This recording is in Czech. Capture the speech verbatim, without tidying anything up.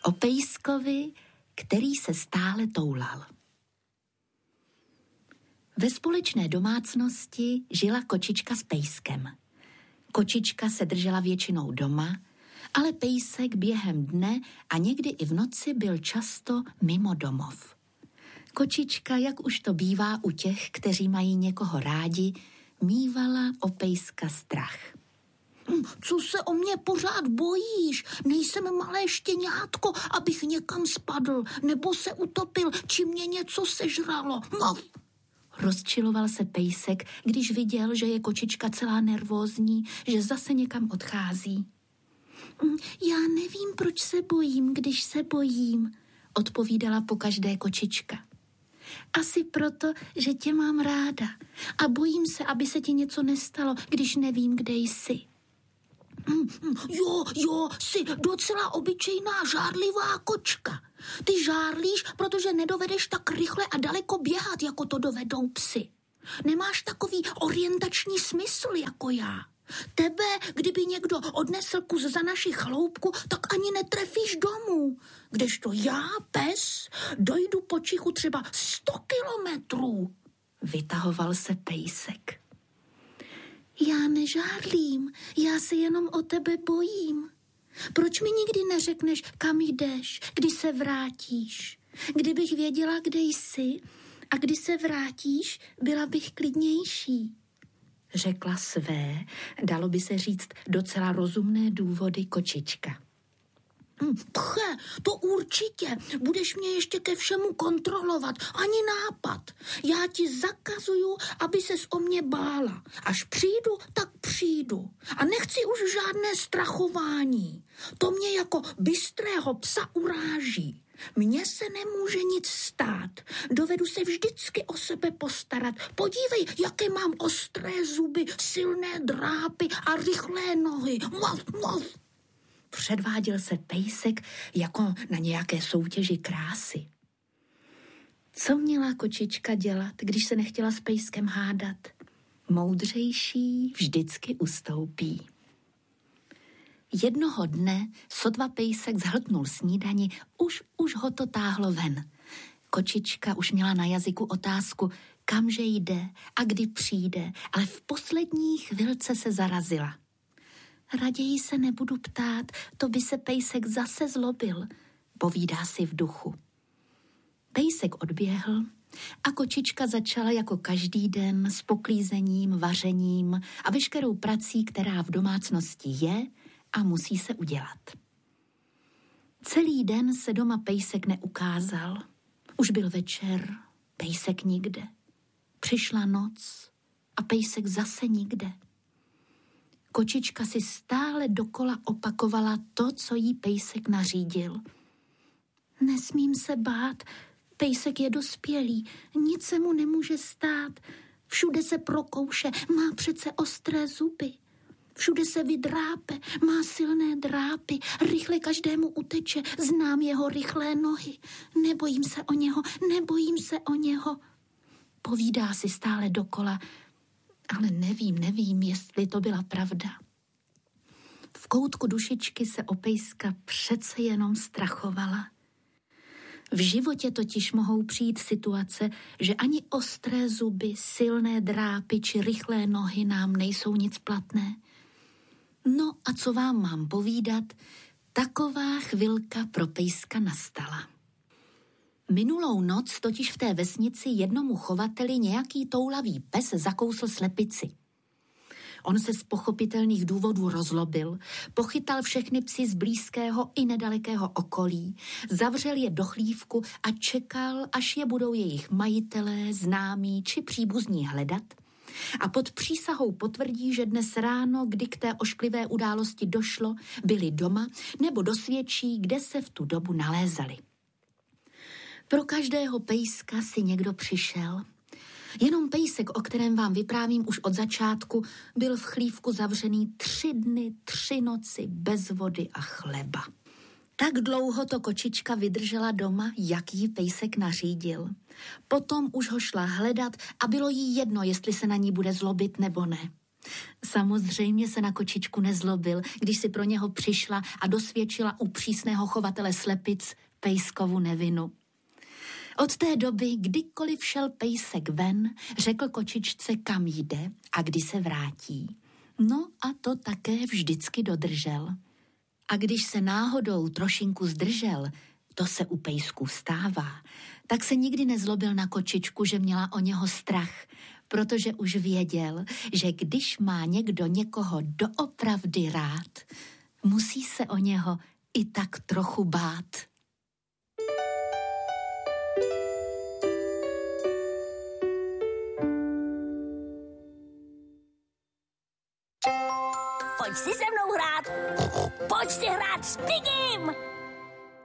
O pejskovi, který se stále toulal. Ve společné domácnosti žila kočička s pejskem. Kočička se držela většinou doma, ale pejsek během dne a někdy i v noci byl často mimo domov. Kočička, jak už to bývá u těch, kteří mají někoho rádi, mívala o pejska strach. Co se o mě pořád bojíš? Nejsem malé štěňátko, abych někam spadl, nebo se utopil, či mě něco sežralo. No. Rozčiloval se pejsek, když viděl, že je kočička celá nervózní, že zase někam odchází. Já nevím, proč se bojím, když se bojím, odpovídala pokaždé kočička. Asi proto, že tě mám ráda a bojím se, aby se ti něco nestalo, když nevím, kde jsi. Jo, jo, jsi docela obyčejná žárlivá kočka. Ty žárlíš, protože nedovedeš tak rychle a daleko běhat, jako to dovedou psy. Nemáš takový orientační smysl jako já. Tebe, kdyby někdo odnesl kus za naši chloupku, tak ani netrefíš domů. Kdežto já, pes, dojdu po čichu třeba sto kilometrů. Vytahoval se pejsek. Já nežárlím, já se jenom o tebe bojím. Proč mi nikdy neřekneš, kam jdeš, kdy se vrátíš? Kdybych věděla, kde jsi a kdy se vrátíš, byla bych klidnější. Řekla své, dalo by se říct, docela rozumné důvody kočička. Pche, to určitě. Budeš mě ještě ke všemu kontrolovat. Ani nápad. Já ti zakazuju, aby ses o mě bála. Až přijdu, tak přijdu. A nechci už žádné strachování. To mě jako bystrého psa uráží. Mně se nemůže nic stát. Dovedu se vždycky o sebe postarat. Podívej, jaké mám ostré zuby, silné drápy a rychlé nohy. Mov, mov. Předváděl se pejsek jako na nějaké soutěži krásy. Co měla kočička dělat, když se nechtěla s pejskem hádat? Moudřejší vždycky ustoupí. Jednoho dne sotva pejsek zhltnul snídani, už, už ho to táhlo ven. Kočička už měla na jazyku otázku, kamže jde a kdy přijde, ale v poslední chvilce se zarazila. Raději se nebudu ptát, to by se pejsek zase zlobil, povídá si v duchu. Pejsek odběhl a kočička začala jako každý den s poklízením, vařením a veškerou prací, která v domácnosti je a musí se udělat. Celý den se doma pejsek neukázal. Už byl večer, pejsek nikde. Přišla noc a pejsek zase nikde. Kočička si stále dokola opakovala to, co jí pejsek nařídil. Nesmím se bát, pejsek je dospělý, nic se mu nemůže stát. Všude se prokouše, má přece ostré zuby. Všude se vydrápe, má silné drápy, rychle každému uteče, znám jeho rychlé nohy. Nebojím se o něho, nebojím se o něho. Povídá si stále dokola, ale nevím, nevím, jestli to byla pravda. V koutku dušičky se o pejska přece jenom strachovala. V životě totiž mohou přijít situace, že ani ostré zuby, silné drápy či rychlé nohy nám nejsou nic platné. No a co vám mám povídat, taková chvilka pro pejska nastala. Minulou noc totiž v té vesnici jednomu chovateli nějaký toulavý pes zakousl slepici. On se z pochopitelných důvodů rozlobil, pochytal všechny psy z blízkého i nedalekého okolí, zavřel je do chlívku a čekal, až je budou jejich majitelé, známí či příbuzní hledat a pod přísahou potvrdí, že dnes ráno, kdy k té ošklivé události došlo, byli doma nebo dosvědčí, kde se v tu dobu nalézali. Pro každého pejska si někdo přišel. Jenom pejsek, o kterém vám vyprávím už od začátku, byl v chlívku zavřený tři dny, tři noci bez vody a chleba. Tak dlouho to kočička vydržela doma, jak jí pejsek nařídil. Potom už ho šla hledat a bylo jí jedno, jestli se na ní bude zlobit nebo ne. Samozřejmě se na kočičku nezlobil, když si pro něho přišla a dosvědčila u přísného chovatele slepic Pejskovu nevinu. Od té doby, kdykoliv šel pejsek ven, řekl kočičce, kam jde a kdy se vrátí. No a to také vždycky dodržel. A když se náhodou trošinku zdržel, to se u pejsků stává, tak se nikdy nezlobil na kočičku, že měla o něho strach, protože už věděl, že když má někdo někoho doopravdy rád, musí se o něho i tak trochu bát. Pojď si se mnou hrát! Pojď si hrát s Pigim!